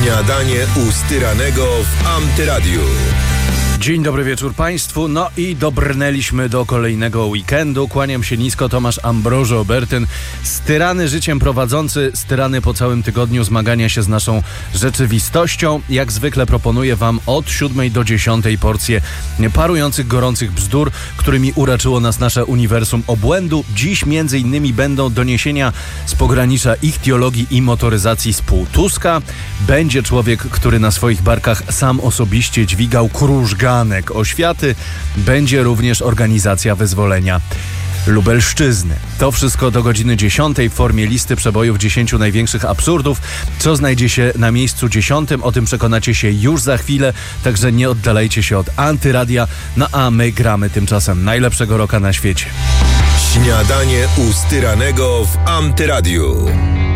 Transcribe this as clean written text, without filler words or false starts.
Śniadanie u Styranego w Antyradiu. Dzień dobry wieczór Państwu. No i dobrnęliśmy do kolejnego weekendu. Kłaniam się nisko, Tomasz Ambrożo Obertyn. Styrany życiem prowadzący, styrany po całym tygodniu zmagania się z naszą rzeczywistością. Jak zwykle proponuję Wam od 7 do 10 porcję parujących, gorących bzdur, którymi uraczyło nas nasze uniwersum obłędu. Dziś między innymi będą doniesienia z pogranicza ichtiologii i motoryzacji z Półtuska. Będzie człowiek, który na swoich barkach sam osobiście dźwigał krużganek oświaty. Będzie również organizacja wyzwolenia Lubelszczyzny. To wszystko do godziny 10 w formie listy przebojów 10 największych absurdów. Co znajdzie się na miejscu 10? O tym przekonacie się już za chwilę, także nie oddalajcie się od Antyradia. No a my gramy tymczasem najlepszego rocka na świecie. Śniadanie u Styranego w Antyradiu.